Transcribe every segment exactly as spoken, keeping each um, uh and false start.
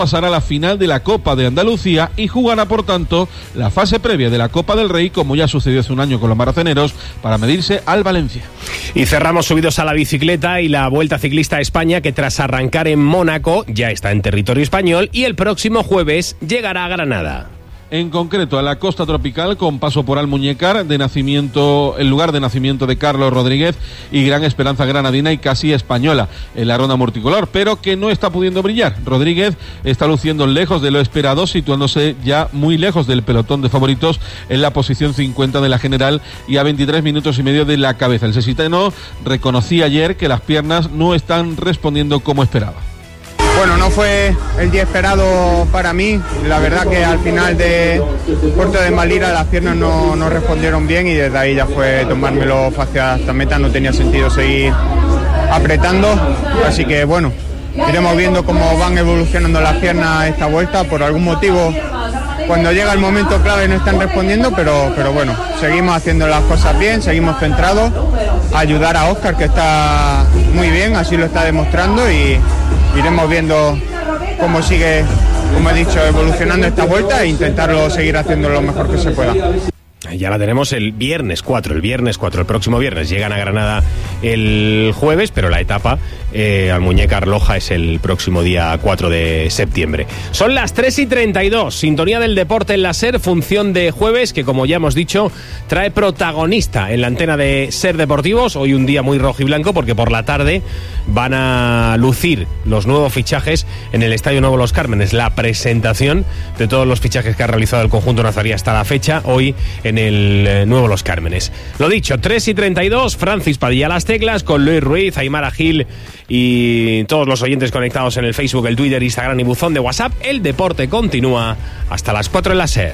pasará a la final de la Copa de Andalucía y jugará, por tanto, la fase previa de la Copa del Rey, como ya sucedió hace un año con los maraceneros, para medirse al Valencia. Y cerramos subidos a la bicicleta y la Vuelta Ciclista a España, que tras arrancar en Mónaco ya está en territorio español y el próximo jueves llegará a Granada. En concreto a la costa tropical, con paso por Almuñécar, de nacimiento, el lugar de nacimiento de Carlos Rodríguez y gran esperanza granadina y casi española en la ronda multicolor, pero que no está pudiendo brillar. Rodríguez está luciendo lejos de lo esperado, situándose ya muy lejos del pelotón de favoritos en la posición cincuenta de la general y a veintitrés minutos y medio de la cabeza. El sesitano reconocía ayer que las piernas no están respondiendo como esperaba. Bueno, no fue el día esperado para mí. La verdad que al final de Puerto de Malira las piernas no, no respondieron bien y desde ahí ya fue tomármelo hacia esta meta. No tenía sentido seguir apretando. Así que bueno, iremos viendo cómo van evolucionando las piernas esta vuelta. Por algún motivo, cuando llega el momento clave no están respondiendo, pero, pero bueno, seguimos haciendo las cosas bien, seguimos centrados. Ayudar a Óscar, que está muy bien, así lo está demostrando, y iremos viendo cómo sigue, como he dicho, evolucionando esta vuelta e intentarlo seguir haciendo lo mejor que se pueda. Ya la tenemos el viernes cuatro, el viernes cuatro, el próximo viernes. Llegan a Granada el jueves, pero la etapa eh, Almuñécar Loja es el próximo día cuatro de septiembre. Son las tres y treinta y dos, sintonía del deporte en la SER, función de jueves que, como ya hemos dicho, trae protagonista en la antena de SER Deportivos. Hoy un día muy rojo y blanco porque por la tarde van a lucir los nuevos fichajes en el Estadio Nuevo Los Cármenes. La presentación de todos los fichajes que ha realizado el conjunto nazarí hasta la fecha, hoy en el eh, Nuevo Los Cármenes. Lo dicho, tres y treinta y dos, Francis Padilla las teclas, con Luis Ruiz, Aymara Gil y todos los oyentes conectados en el Facebook, el Twitter, Instagram y buzón de WhatsApp. El deporte continúa hasta las cuatro en la SER.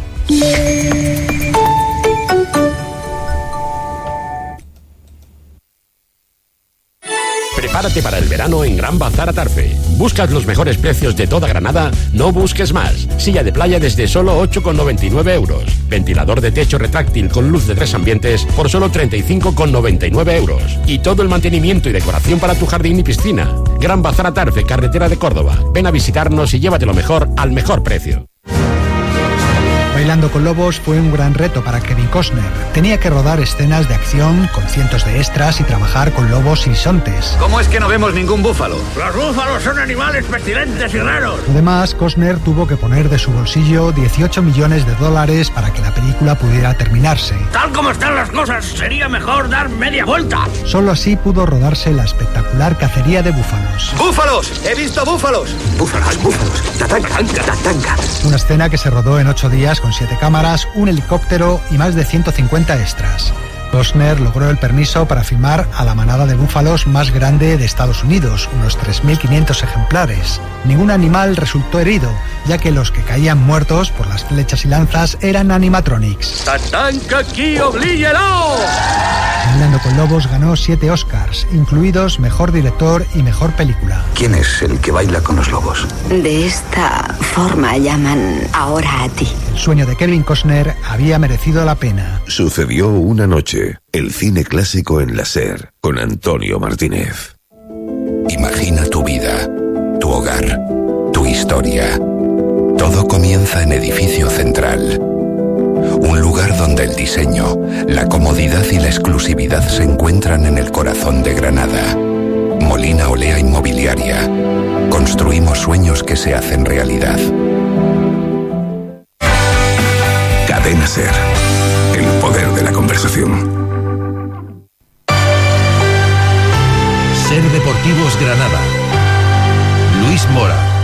Prepárate para el verano en Gran Bazar Atarfe. ¿Buscas los mejores precios de toda Granada? No busques más. Silla de playa desde solo ocho con noventa y nueve euros. Ventilador de techo retráctil con luz de tres ambientes por solo treinta y cinco con noventa y nueve euros. Y todo el mantenimiento y decoración para tu jardín y piscina. Gran Bazar Atarfe, carretera de Córdoba. Ven a visitarnos y llévate lo mejor al mejor precio. Bailando con Lobos fue un gran reto para Kevin Costner. Tenía que rodar escenas de acción con cientos de extras y trabajar con lobos y bisontes. ¿Cómo es que no vemos ningún búfalo? Los búfalos son animales pestilentes y raros. Además, Costner tuvo que poner de su bolsillo dieciocho millones de dólares para que la película pudiera terminarse. Tal como están las cosas, sería mejor dar media vuelta. Solo así pudo rodarse la espectacular cacería de búfalos. ¡Búfalos! ¡He visto búfalos! ¡Búfalos, búfalos! ¡Tatanca, tatanca! Una escena que se rodó en ocho días con siete cámaras, un helicóptero y más de ciento cincuenta extras. Costner logró el permiso para filmar a la manada de búfalos más grande de Estados Unidos, unos tres mil quinientos ejemplares. Ningún animal resultó herido, ya que los que caían muertos por las flechas y lanzas eran animatronics. ¡Tatanca aquí, oblíguelo! Bailando con Lobos ganó siete Oscars, incluidos Mejor Director y Mejor Película. ¿Quién es el que baila con los lobos? De esta forma llaman ahora a ti. El sueño de Kevin Costner había merecido la pena. Sucedió una noche. El cine clásico en la SER, con Antonio Martínez. Imagina tu vida, tu hogar, tu historia. Todo comienza en Edificio Central. Un lugar donde el diseño, la comodidad y la exclusividad se encuentran en el corazón de Granada. Molina Olea Inmobiliaria. Construimos sueños que se hacen realidad. Cadena SER. El poder de la conversación. SER Deportivos Granada. Luis Mora.